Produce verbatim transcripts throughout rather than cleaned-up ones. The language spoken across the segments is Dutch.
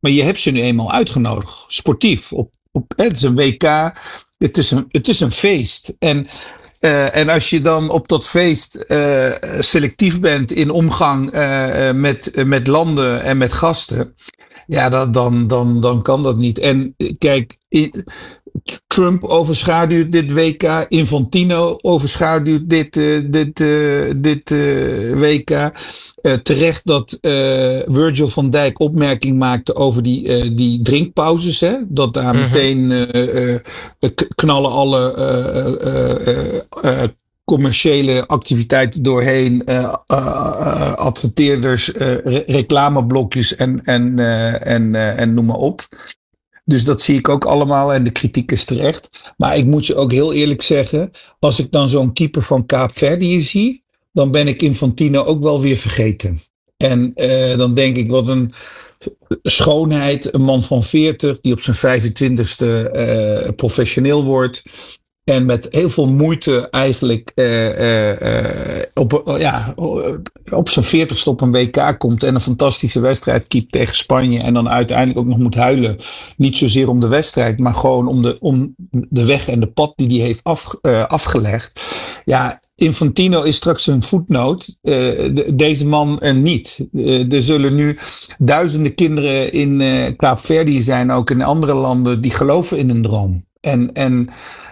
Maar je hebt ze nu eenmaal uitgenodigd, sportief. Op, op, het is een W K, het is een, het is een feest. En, uh, en als je dan op dat feest uh, selectief bent in omgang uh, met, uh, met landen en met gasten, ja, dat, dan, dan, dan kan dat niet. En kijk, Trump overschaduwt dit W K. Infantino overschaduwt dit, uh, dit, uh, dit uh, W K. Uh, terecht dat uh, Virgil van Dijk opmerking maakte over die, uh, die drinkpauzes. Hè? Dat daar mm-hmm. meteen uh, uh, knallen alle uh, uh, uh, uh, commerciële activiteiten doorheen, uh, uh, uh, adverteerders, uh, re- reclameblokjes en, en, uh, en, uh, en noem maar op. Dus dat zie ik ook allemaal en de kritiek is terecht. Maar ik moet je ook heel eerlijk zeggen, als ik dan zo'n keeper van Kaapverdië zie, dan ben ik Infantino ook wel weer vergeten. En uh, dan denk ik, wat een schoonheid, een man van veertig die op zijn vijfentwintigste uh, professioneel wordt. En met heel veel moeite eigenlijk uh, uh, uh, op, uh, ja, op zijn veertigste op een W K komt en een fantastische wedstrijd keept tegen Spanje. En dan uiteindelijk ook nog moet huilen. Niet zozeer om de wedstrijd, maar gewoon om de, om de weg en de pad die hij heeft af, uh, afgelegd. Ja, Infantino is straks een voetnoot. Uh, de, deze man uh, niet. Uh, er zullen nu duizenden kinderen in uh, Kaapverdië zijn, ook in andere landen, die geloven in een droom. En, en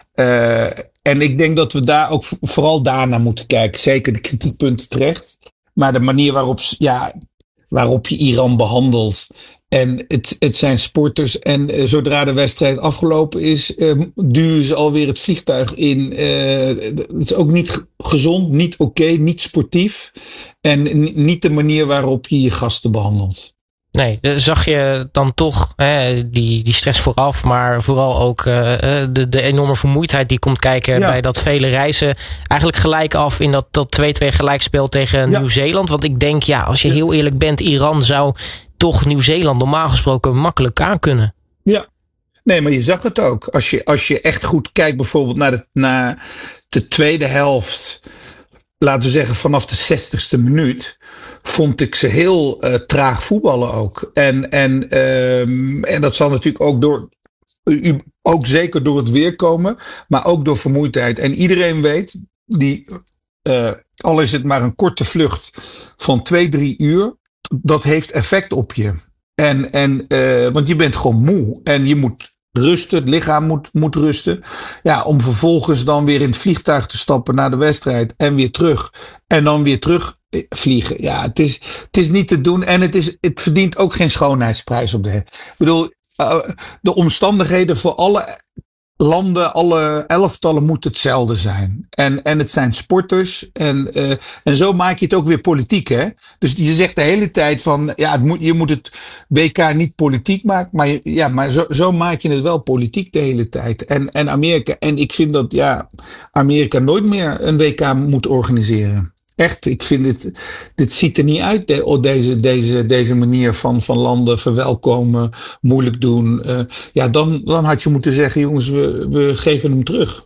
Uh, en ik denk dat we daar ook vooral daarnaar moeten kijken. Zeker de kritiekpunten terecht. Maar de manier waarop, ja, waarop je Iran behandelt. En het, het zijn sporters. En uh, zodra de wedstrijd afgelopen is, uh, duwen ze alweer het vliegtuig in. Uh, het is ook niet gezond, niet oké, okay, niet sportief. En n- niet de manier waarop je je gasten behandelt. Nee, zag je dan toch hè, die, die stress vooraf, maar vooral ook uh, de, de enorme vermoeidheid die komt kijken ja. bij dat vele reizen. Eigenlijk gelijk af in dat, dat twee-twee gelijkspel tegen ja. Nieuw-Zeeland. Want ik denk, ja, als je ja. heel eerlijk bent, Iran zou toch Nieuw-Zeeland normaal gesproken makkelijk aan kunnen. Ja, nee, maar je zag het ook. Als je, als je echt goed kijkt bijvoorbeeld naar de, naar de tweede helft, laten we zeggen vanaf de zestigste minuut, vond ik ze heel uh, traag voetballen ook. En, en, um, en dat zal natuurlijk ook door, uh, ook zeker door het weer komen, maar ook door vermoeidheid. En iedereen weet, die, uh, al is het maar een korte vlucht van twee, drie uur, dat heeft effect op je. En, en, uh, want je bent gewoon moe en je moet rusten, het lichaam moet, moet rusten. Ja, om vervolgens dan weer in het vliegtuig te stappen naar de wedstrijd en weer terug. En dan weer terug vliegen. Ja, het is, het is niet te doen en het, is, het verdient ook geen schoonheidsprijs op de. Ik bedoel, uh, de omstandigheden voor alle landen, alle elftallen moeten hetzelfde zijn. En, en het zijn sporters. En, uh, en zo maak je het ook weer politiek, hè? Dus je zegt de hele tijd van, ja, het moet, je moet het W K niet politiek maken. Maar, je, ja, maar zo, zo maak je het wel politiek de hele tijd. En, en Amerika, en ik vind dat, ja, Amerika nooit meer een W K moet organiseren. Echt, ik vind dit, dit ziet er niet uit, de, deze, deze, deze manier van, van landen verwelkomen, moeilijk doen. Uh, ja, dan, dan had je moeten zeggen, jongens, we, we geven hem terug.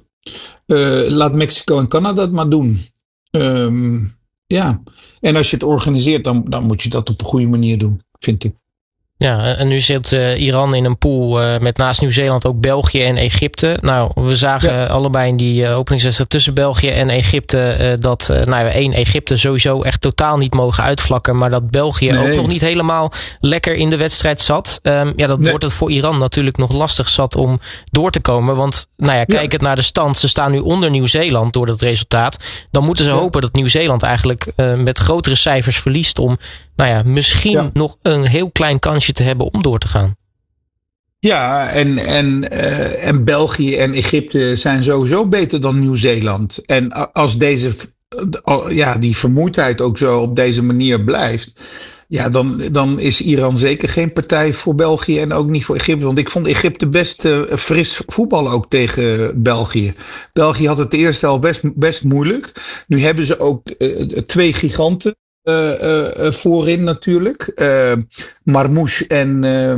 Uh, laat Mexico en Canada het maar doen. Um, ja, en als je het organiseert, dan, dan moet je dat op een goede manier doen, vind ik. Ja, en nu zit uh, Iran in een pool uh, met naast Nieuw-Zeeland ook België en Egypte. Nou, we zagen ja. allebei in die uh, openingswedstrijd tussen België en Egypte uh, dat, uh, nou ja, één, Egypte sowieso echt totaal niet mogen uitvlakken, maar dat België nee. ook nog niet helemaal lekker in de wedstrijd zat. Um, ja, dat nee. wordt het voor Iran natuurlijk nog lastig zat om door te komen, want, nou ja, kijk ja. het naar de stand, ze staan nu onder Nieuw-Zeeland door dat resultaat. Dan moeten ze ja. hopen dat Nieuw-Zeeland eigenlijk uh, met grotere cijfers verliest om, nou ja, misschien ja. nog een heel klein kansje te hebben om door te gaan. Ja, en, en, uh, en België en Egypte zijn sowieso beter dan Nieuw-Zeeland. En als deze, ja, die vermoeidheid ook zo op deze manier blijft, ja, dan, dan is Iran zeker geen partij voor België en ook niet voor Egypte. Want ik vond Egypte best uh, fris voetballen ook tegen België. België had het de eerste helft best, best moeilijk. Nu hebben ze ook uh, twee giganten Uh, uh, voorin natuurlijk. Uh, Marmouche en,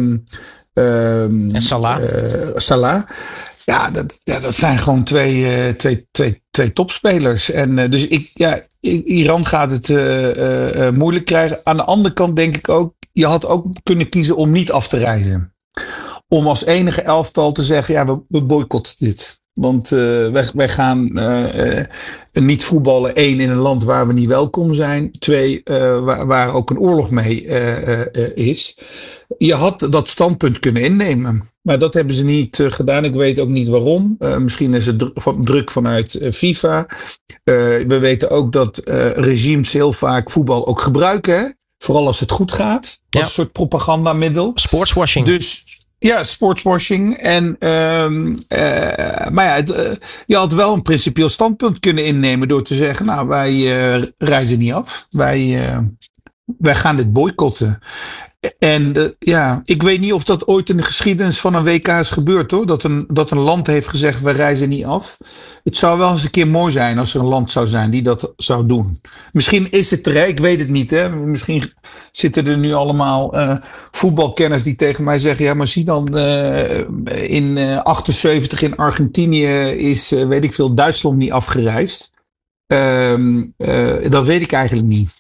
uh, um, en Salah. Uh, Salah. Ja, dat, ja, dat zijn gewoon twee, uh, twee, twee, twee topspelers. En uh, dus ik, ja, Iran gaat het uh, uh, moeilijk krijgen. Aan de andere kant denk ik ook, je had ook kunnen kiezen om niet af te reizen. Om als enige elftal te zeggen, ja, we, we boycotten dit. Want uh, wij, wij gaan uh, uh, niet voetballen. Één, in een land waar we niet welkom zijn. Twee, uh, waar, waar ook een oorlog mee uh, uh, is. Je had dat standpunt kunnen innemen. Maar dat hebben ze niet uh, gedaan. Ik weet ook niet waarom. Uh, misschien is het dru- van, druk vanuit uh, FIFA. Uh, we weten ook dat uh, regimes heel vaak voetbal ook gebruiken. Hè? Vooral als het goed gaat. Als ja. een soort propagandamiddel. Sportswashing. Dus... Ja, sportswashing. En, um, uh, maar ja, het, uh, je had wel een principieel standpunt kunnen innemen door te zeggen, nou, wij uh, reizen niet af. Wij, uh, wij gaan dit boycotten. En uh, ja, ik weet niet of dat ooit in de geschiedenis van een W K is gebeurd, hoor. Dat een, dat een land heeft gezegd, we reizen niet af. Het zou wel eens een keer mooi zijn als er een land zou zijn die dat zou doen. Misschien is het er, ik weet het niet. Hè. Misschien zitten er nu allemaal uh, voetbalkenners die tegen mij zeggen, ja, maar zie dan, uh, in uh, achtenzeventig in Argentinië is, uh, weet ik veel, Duitsland niet afgereisd. Uh, uh, dat weet ik eigenlijk niet.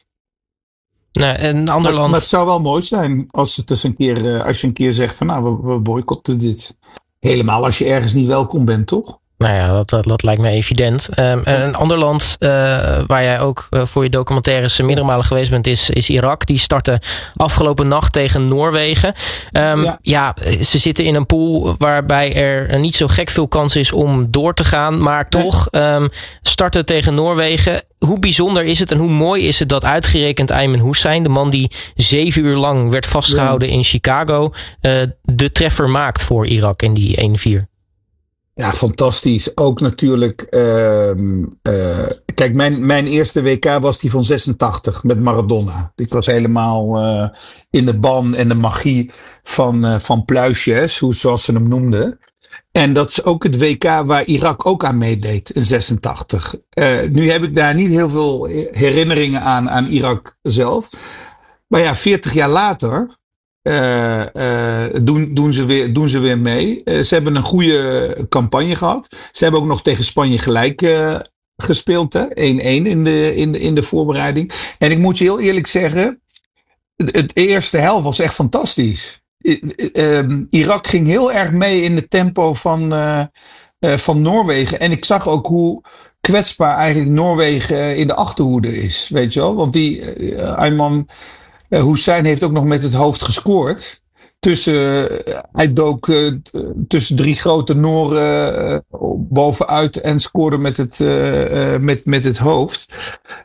Nee, een ander maar, land... maar het zou wel mooi zijn als, het dus een keer, uh, als je een keer zegt van, nou, we, we boycotten dit. Helemaal als je ergens niet welkom bent, toch? Nou ja, dat, dat, dat lijkt me evident. Um, een ander land uh, waar jij ook uh, voor je documentaires meerdere malen geweest bent, is, is Irak. Die startte afgelopen nacht tegen Noorwegen. Um, ja. ja, ze zitten in een pool waarbij er niet zo gek veel kans is om door te gaan. Maar toch um, starten tegen Noorwegen. Hoe bijzonder is het en hoe mooi is het dat uitgerekend Ayman Hussein, de man die zeven uur lang werd vastgehouden ja. in Chicago, uh, de treffer maakt voor Irak in die één vier? Ja, fantastisch. Ook natuurlijk. Uh, uh, kijk, mijn, mijn eerste W K was die van zesentachtig met Maradona. Ik was helemaal uh, in de ban en de magie van, uh, van Pluisjes, hoe, zoals ze hem noemden. En dat is ook het W K waar Irak ook aan meedeed in zesentachtig. Uh, nu heb ik daar niet heel veel herinneringen aan, aan Irak zelf. Maar ja, veertig jaar later. Uh, uh, doen, doen, ze weer, doen ze weer mee. Uh, ze hebben een goede campagne gehad. Ze hebben ook nog tegen Spanje gelijk uh, gespeeld. Hè? één-één in de, in, de, in de voorbereiding. En ik moet je heel eerlijk zeggen. Het, het eerste helft was echt fantastisch. Uh, uh, Irak ging heel erg mee in het tempo van, uh, uh, van Noorwegen. En ik zag ook hoe kwetsbaar eigenlijk Noorwegen in de achterhoede is. Weet je wel? Want die uh, Ayman Uh, Hussein heeft ook nog met het hoofd gescoord. Tussen, uh, hij dook uh, tussen drie grote Nooren uh, bovenuit en scoorde met het, uh, uh, met, met het hoofd.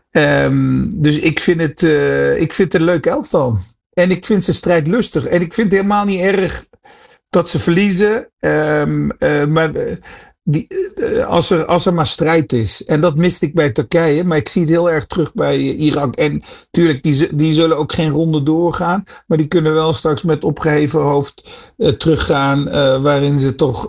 Um, dus ik vind, het, uh, ik vind het een leuk elftal. En ik vind ze strijdlustig. En ik vind het helemaal niet erg dat ze verliezen. Um, uh, maar... Uh, Die, als, er, als er maar strijd is. En dat miste ik bij Turkije. Maar ik zie het heel erg terug bij Irak. En natuurlijk, die, die zullen ook geen ronde doorgaan. Maar die kunnen wel straks met opgeheven hoofd uh, teruggaan. Uh, waarin ze toch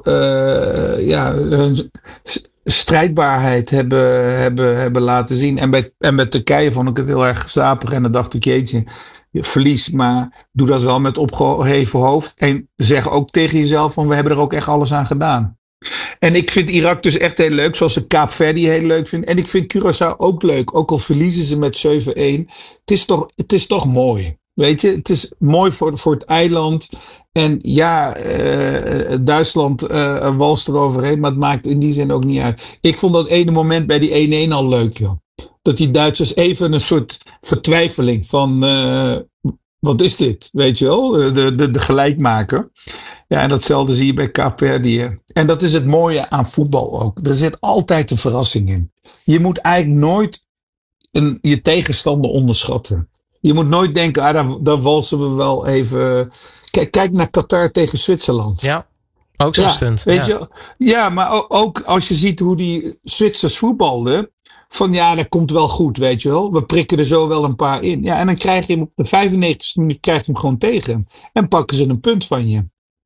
uh, ja, hun strijdbaarheid hebben, hebben, hebben laten zien. En bij, en bij Turkije vond ik het heel erg gezapig. En dan dacht ik, jeetje, je verlies. Maar doe dat wel met opgeheven hoofd. En zeg ook tegen jezelf van, we hebben er ook echt alles aan gedaan. En ik vind Irak dus echt heel leuk, zoals ik Kaapverdi heel leuk vind. En ik vind Curaçao ook leuk, ook al verliezen ze met zeven-één. Het is toch, het is toch mooi, weet je. Het is mooi voor, voor het eiland. En ja, uh, Duitsland uh, walst eroverheen, maar het maakt in die zin ook niet uit. Ik vond dat ene moment bij die één-één al leuk, joh. Dat die Duitsers even een soort vertwijfeling van, uh, wat is dit, weet je wel, de, de, de gelijkmaker. Ja, en datzelfde zie je bij Kaapverdië. En dat is het mooie aan voetbal ook. Er zit altijd een verrassing in. Je moet eigenlijk nooit een, je tegenstander onderschatten. Je moet nooit denken, ah, daar, daar walsen we wel even. Kijk, kijk naar Qatar tegen Zwitserland. Ja, ook zo'n ja, stunt. Weet ja. je, ja, maar ook, ook als je ziet hoe die Zwitsers voetbalden. Van ja, dat komt wel goed, weet je wel. We prikken er zo wel een paar in. Ja, en dan krijg je hem op de vijfennegentigste minuut krijg je hem gewoon tegen. En pakken ze een punt van je.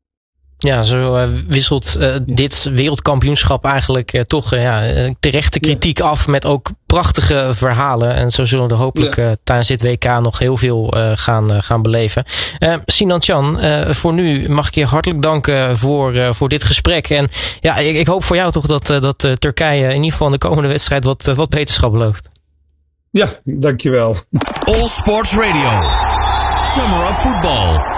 Ja, zo uh, wisselt uh, ja. dit wereldkampioenschap eigenlijk uh, toch uh, ja, terechte kritiek ja. af met ook prachtige verhalen. En zo zullen we er hopelijk ja. uh, tijdens dit W K nog heel veel uh, gaan, uh, gaan beleven. Uh, Sinan Can, uh, voor nu mag ik je hartelijk danken voor, uh, voor dit gesprek. En ja, ik, ik hoop voor jou toch dat, uh, dat uh, Turkije in ieder geval in de komende wedstrijd wat, uh, wat beterschap belooft. Ja, dankjewel. All Sports Radio. Summer of Football.